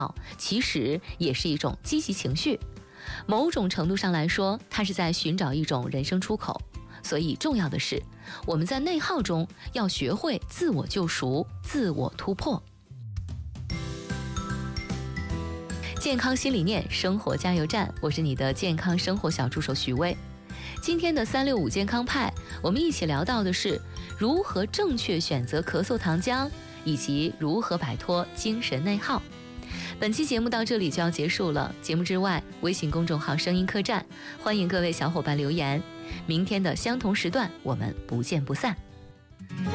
其实也是一种积极情绪。某种程度上来说，它是在寻找一种人生出口。所以重要的是，我们在内耗中要学会自我救赎、自我突破。健康新理念，生活加油站，我是你的健康生活小助手许巍。今天的365健康派，我们一起聊到的是如何正确选择咳嗽糖浆，以及如何摆脱精神内耗。本期节目到这里就要结束了，节目之外，微信公众号声音客栈，欢迎各位小伙伴留言。明天的相同时段，我们不见不散。